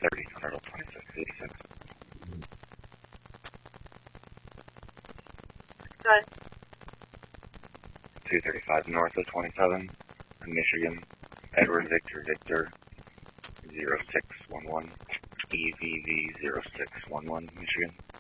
30, Honorable 2686. Good. 235 north of 27, Michigan, Edward Victor Victor 0611, EVV 0611, Michigan.